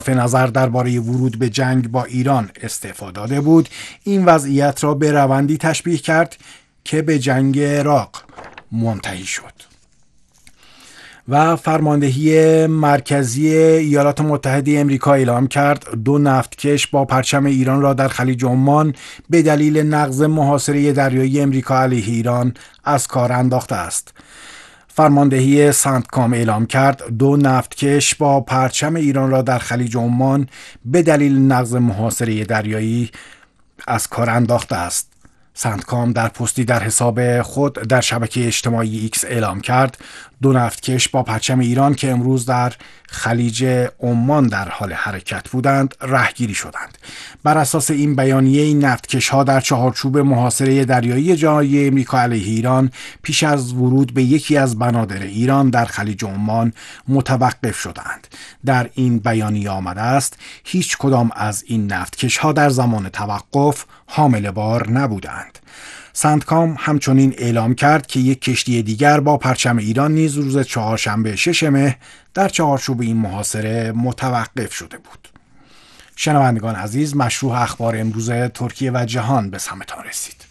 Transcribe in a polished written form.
نظر درباره ورود به جنگ با ایران استعفا داده بود، این وضعیت را به روندی تشبیه کرد که به جنگ عراق منتهی شد. و فرماندهی مرکزی ایالات متحده امریکا اعلام کرد 2 نفتکش با پرچم ایران را در خلیج عمان به دلیل نقض محاصره دریایی امریکا علیه ایران از کار انداخته است. فرماندهی سنتکام اعلام کرد 2 نفتکش با پرچم ایران را در خلیج عمان به دلیل نقض محاصره دریایی از کار انداخته است. سنتکام در پستی در حساب خود در شبکه اجتماعی ایکس اعلام کرد 2 نفتکش با پرچم ایران که امروز در خلیج عمان در حال حرکت بودند رهگیری شدند. بر اساس این بیانیه این نفتکش ها در چهارچوب محاصره دریایی جنایی امریکا علیه ایران پیش از ورود به یکی از بنادر ایران در خلیج عمان متوقف شدند. در این بیانیه آمده است هیچ کدام از این نفتکش ها در زمان توقف حامل بار نبودند. سنتکام همچنین اعلام کرد که یک کشتی دیگر با پرچم ایران نیز روز چهارشنبه 6 مهر در چهارچوب این محاصره متوقف شده بود. شنوندگان عزیز، مشروع اخبار امروز ترکیه و جهان به سمتان رسید.